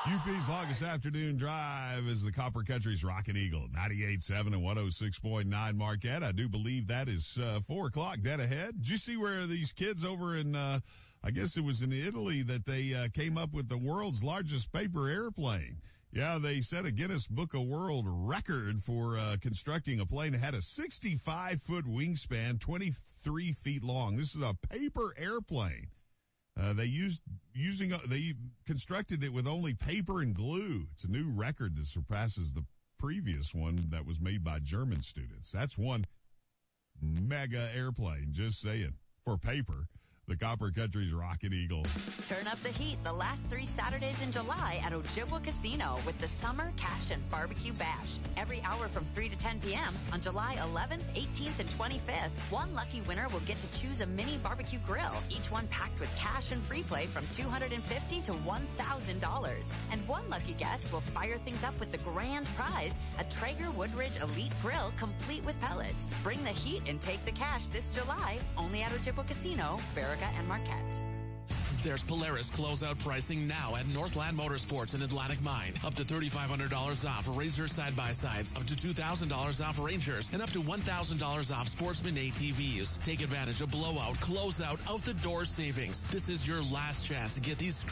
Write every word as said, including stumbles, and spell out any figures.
U P's longest afternoon drive is the Copper Country's Rockin' Eagle, ninety-eight point seven and one oh six point nine Marquette. I do believe that is uh, four o'clock dead ahead. Did you see where these kids over in, uh, I guess it was in Italy, that they uh, came up with the world's largest paper airplane? Yeah, they set a Guinness Book of World Record for uh, constructing a plane that had a sixty-five foot wingspan, twenty-three feet long. This is a paper airplane. Uh, they used, using, uh, they constructed it with only paper and glue. It's a new record that surpasses the previous one that was made by German students. That's one mega airplane, just saying, for paper. The Copper Country's Rockin' Eagle. Turn up the heat the last three Saturdays in July at Ojibwa Casino with the Summer Cash and Barbecue Bash. Every hour from three to ten p.m. on July eleventh, eighteenth, and twenty-fifth. One lucky winner will get to choose a mini barbecue grill, each one packed with cash and free play from two hundred fifty dollars to one thousand dollars. And one lucky guest will fire things up with the grand prize, a Traeger Woodridge Elite Grill complete with pellets. Bring the heat and take the cash this July, only at Ojibwa Casino, Barrett and Marquette. There's Polaris closeout pricing now at Northland Motorsports in Atlantic Mine. Up to three thousand five hundred dollars off Razor side-by-sides, up to two thousand dollars off Rangers, and up to one thousand dollars off Sportsman A T Vs. Take advantage of blowout, closeout, out-the-door savings. This is your last chance to get these